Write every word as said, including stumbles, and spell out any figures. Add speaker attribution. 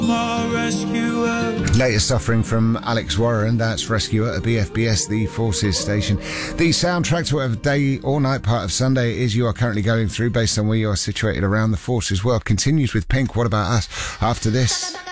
Speaker 1: Latest suffering from Alex Warren, that's Rescuer at B F B S, the Forces station. The soundtrack to whatever day or night part of Sunday it is you are currently going through based on where you are situated around the Forces world continues with Pink. What About Us after this?